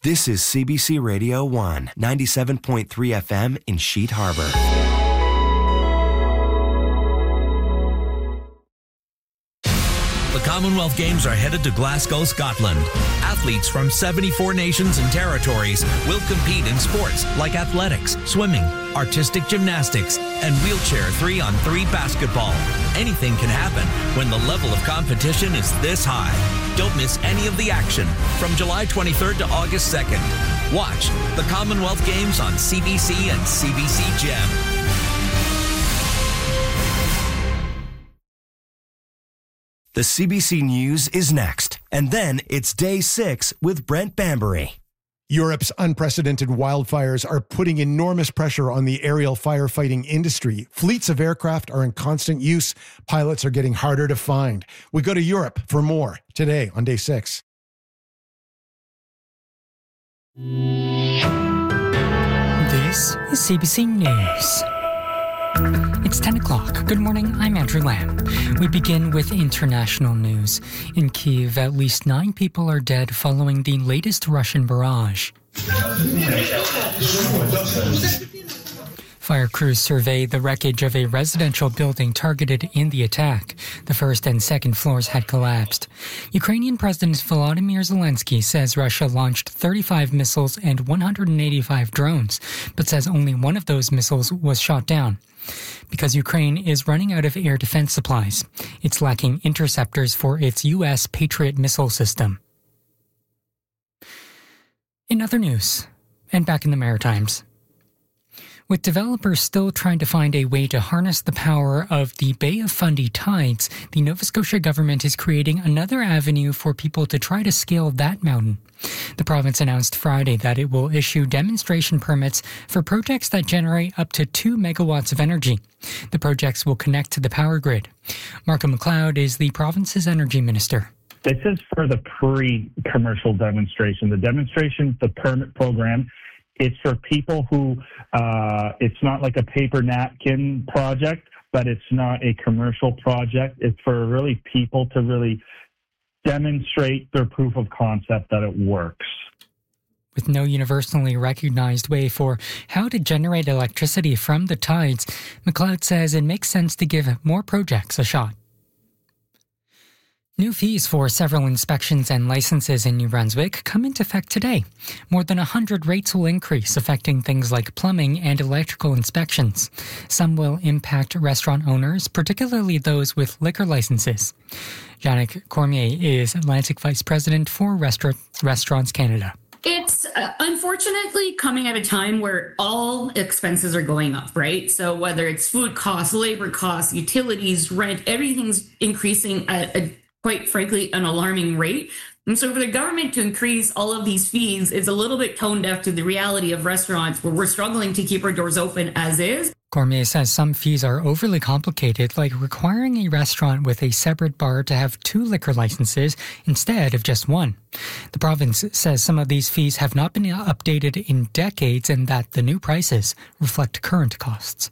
This is CBC Radio 1, 97.3 FM in Sheet Harbor. The Commonwealth Games are headed to Glasgow, Scotland. Athletes from 74 nations and territories will compete in sports like athletics, swimming, artistic gymnastics, and wheelchair 3-on-3 basketball. Anything can happen when the level of competition is this high. Don't miss any of the action from July 23rd to August 2nd. Watch the Commonwealth Games on CBC and CBC Gem. The CBC News is next, and then it's Day 6 with Brent Bambury. Europe's unprecedented wildfires are putting enormous pressure on the aerial firefighting industry. Fleets of aircraft are in constant use. Pilots are getting harder to find. We go to Europe for more today on Day 6. This is CBC News. It's 10 o'clock. Good morning, I'm Andrew Lamb. We begin with international news. In Kyiv, at least 9 people are dead following the latest Russian barrage. Fire crews surveyed the wreckage of a residential building targeted in the attack. The first and second floors had collapsed. Ukrainian President Volodymyr Zelensky says Russia launched 35 missiles and 185 drones, but says only one of those missiles was shot down. Because Ukraine is running out of air defense supplies, it's lacking interceptors for its U.S. Patriot missile system. In other news, and back in the Maritimes, with developers still trying to find a way to harness the power of the Bay of Fundy tides, the Nova Scotia government is creating another avenue for people to try to scale that mountain. The province announced Friday that it will issue demonstration permits for projects that generate up to 2 megawatts of energy. The projects will connect to the power grid. Marco McLeod is the province's energy minister. This is for the pre-commercial demonstration. The demonstration, the permit program, it's for people who, it's not like a paper napkin project, but it's not a commercial project. It's for really people to really demonstrate their proof of concept that it works. With no universally recognized way for how to generate electricity from the tides, McLeod says it makes sense to give more projects a shot. New fees for several inspections and licenses in New Brunswick come into effect today. More than 100 rates will increase, affecting things like plumbing and electrical inspections. Some will impact restaurant owners, particularly those with liquor licenses. Jannik Cormier is Atlantic Vice President for Restaurants Canada. It's unfortunately coming at a time where all expenses are going up, right? So whether it's food costs, labor costs, utilities, rent, everything's increasing at quite frankly, an alarming rate. And so for the government to increase all of these fees is a little bit tone deaf to the reality of restaurants where we're struggling to keep our doors open as is. Cormier says some fees are overly complicated, like requiring a restaurant with a separate bar to have 2 liquor licenses instead of just 1. The province says some of these fees have not been updated in decades and that the new prices reflect current costs.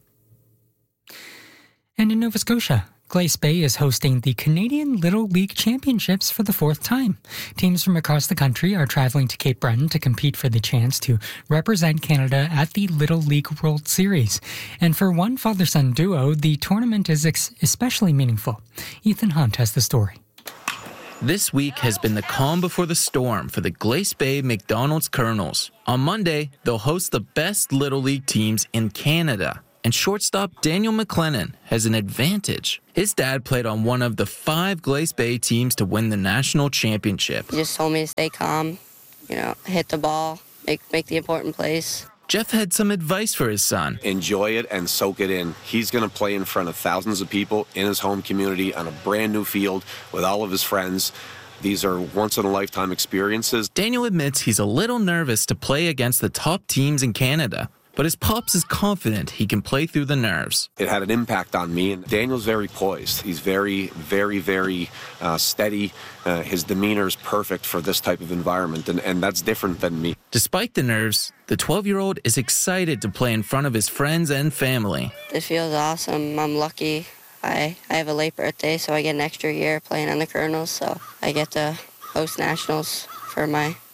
And in Nova Scotia, Glace Bay is hosting the Canadian Little League Championships for the 4th time. Teams from across the country are traveling to Cape Breton to compete for the chance to represent Canada at the Little League World Series. And for one father-son duo, the tournament is especially meaningful. Ethan Hunt has the story. This week has been the calm before the storm for the Glace Bay McDonald's Colonels. On Monday, they'll host the best Little League teams in Canada. And shortstop Daniel McLennan has an advantage. His dad played on one of the 5 Glace Bay teams to win the national championship. He just told me to stay calm, hit the ball, make the important plays. Jeff had some advice for his son. Enjoy it and soak it in. He's going to play in front of thousands of people in his home community on a brand new field with all of his friends. These are once-in-a-lifetime experiences. Daniel admits he's a little nervous to play against the top teams in Canada. But his pops is confident he can play through the nerves. It had an impact on me, and Daniel's very poised. He's very, very, very steady. His demeanor is perfect for this type of environment, and that's different than me. Despite the nerves, the 12-year-old is excited to play in front of his friends and family. This feels awesome. I'm lucky. I have a late birthday, so I get an extra year playing on the Colonels, so I get to host nationals for my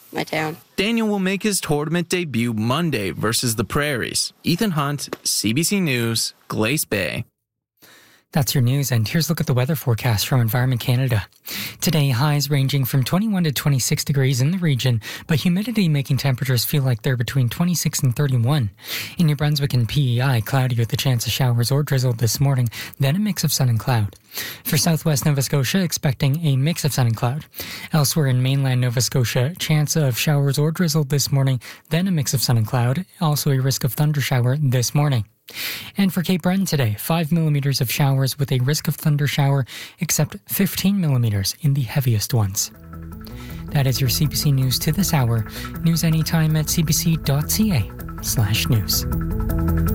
my town. Daniel will make his tournament debut Monday versus the Prairies. Ethan Hunt, CBC News, Glace Bay. That's your news, and here's a look at the weather forecast from Environment Canada. Today, highs ranging from 21 to 26 degrees in the region, but humidity making temperatures feel like they're between 26 and 31. In New Brunswick and PEI, cloudy with a chance of showers or drizzle this morning, then a mix of sun and cloud. For southwest Nova Scotia, expecting a mix of sun and cloud. Elsewhere in mainland Nova Scotia, chance of showers or drizzle this morning, then a mix of sun and cloud, also a risk of thunder shower this morning. And for Cape Breton today, 5 millimeters of showers with a risk of thunder shower, except 15 millimeters in the heaviest ones. That is your CBC News to this hour. News anytime at cbc.ca/news.